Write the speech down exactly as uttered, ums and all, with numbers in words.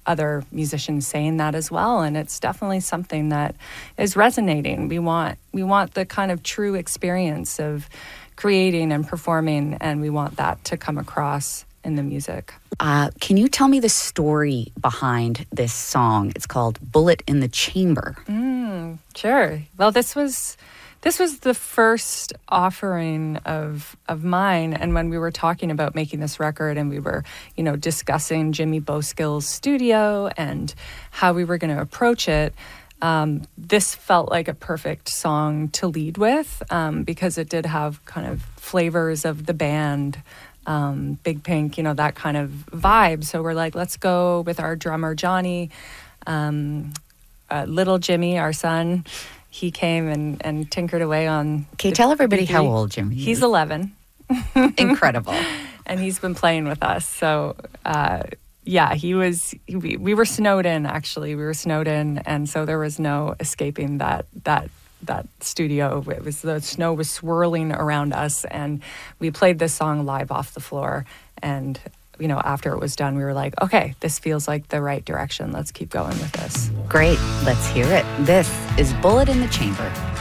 other musicians saying that as well, and it's definitely something that is resonating. We want we want the kind of true experience of creating and performing, and we want that to come across in the music. Uh, can you tell me the story behind this song? It's called Bullet in the Chamber. Mm, sure. Well, this was this was the first offering of of mine, and when we were talking about making this record, and we were, you know, discussing Jimmy Boskill's studio and how we were going to approach it, um, this felt like a perfect song to lead with, um, because it did have kind of flavors of the band. Um, Big Pink, you know, that kind of vibe. So we're like, let's go with our drummer, Johnny. Um, uh, little Jimmy, our son, he came and, and tinkered away on... Okay, tell everybody how old Jimmy is. He's eleven. Incredible. And he's been playing with us. So, uh, yeah, he was... We, we were snowed in, actually. We were snowed in, and so there was no escaping that that that studio. It was, the snow was swirling around us, and we played this song live off the floor. And, you know, after it was done, we were like, okay, this feels like the right direction. Let's keep going with this. Great. Let's hear it. This is Bullet in the Chamber.